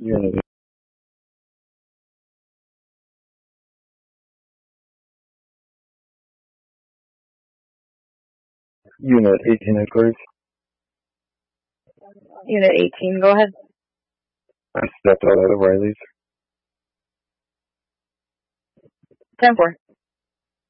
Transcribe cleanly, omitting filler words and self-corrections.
Unit Unit 18 inquiries. Unit 18, go ahead. I stepped out of Riley's. 10-4.